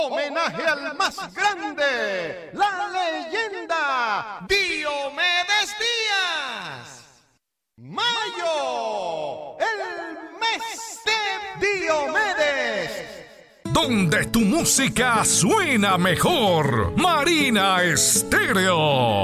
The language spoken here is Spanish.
Homenaje al más grande, la leyenda Diomedes Díaz. Mayo, el mes de Diomedes. Donde tu música suena mejor. Marina Estéreo.